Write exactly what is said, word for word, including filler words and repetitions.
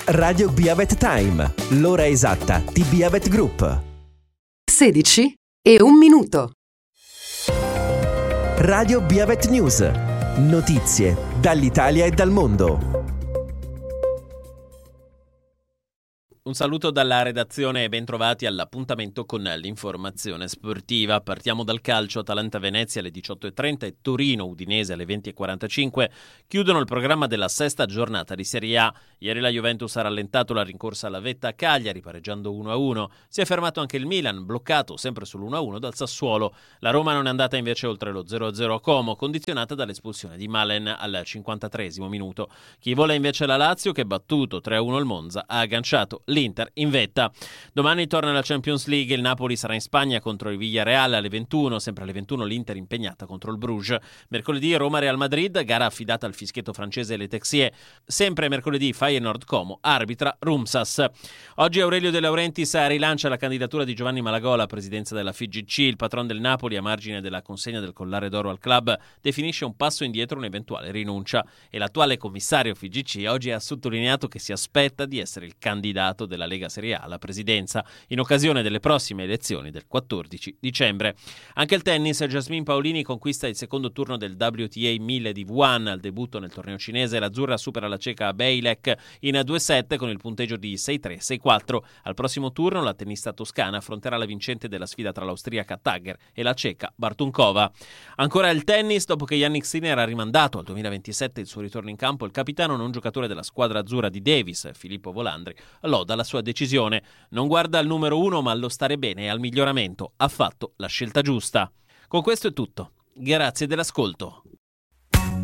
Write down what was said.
Radio Beavet Time, l'ora esatta di Beavet Group. sedici e un minuto. Radio Beavet News, notizie dall'Italia e dal mondo. Un saluto dalla redazione e ben trovati all'appuntamento con l'informazione sportiva. Partiamo dal calcio. Atalanta-Venezia alle diciotto e trenta e Torino-Udinese alle venti e quarantacinque chiudono il programma della sesta giornata di Serie A. Ieri la Juventus ha rallentato la rincorsa alla vetta a Cagliari pareggiando uno a uno. Si è fermato anche il Milan, bloccato sempre sull'uno a uno dal Sassuolo. La Roma non è andata invece oltre lo zero a zero a Como, condizionata dall'espulsione di Malen al cinquantatreesimo minuto. Chi vola invece la Lazio, che battuto tre a uno il Monza, ha agganciato l'Inter in vetta. Domani torna la Champions League, il Napoli sarà in Spagna contro il Villarreal alle ventuno, sempre alle ventuno l'Inter impegnata contro il Bruges. Mercoledì Roma-Real Madrid, gara affidata al fischietto francese Le Texier. Sempre mercoledì Feyenoord Como, arbitra Rumsas. Oggi Aurelio De Laurentiis rilancia la candidatura di Giovanni Malagò alla presidenza della F I G C. Il patron del Napoli, a margine della consegna del collare d'oro al club, definisce un passo indietro un'eventuale rinuncia, e l'attuale commissario F I G C oggi ha sottolineato che si aspetta di essere il candidato della Lega Serie A alla presidenza in occasione delle prossime elezioni del quattordici dicembre. Anche il tennis, Jasmine Paolini conquista il secondo turno del W T A mille di Wuhan. Al debutto nel torneo cinese l'azzurra supera la ceca Bejlek in due set con il punteggio di sei tre sei quattro. Al prossimo turno la tennista toscana affronterà la vincente della sfida tra l'austriaca Tagger e la ceca Bartunkova. Ancora il tennis, dopo che Jannik Sinner ha rimandato al duemilaventisette il suo ritorno in campo, il capitano non giocatore della squadra azzurra di Davis, Filippo Volandri, loda la sua decisione. Non guarda al numero uno ma allo stare bene e al miglioramento. Ha fatto la scelta giusta. Con questo è tutto. Grazie dell'ascolto.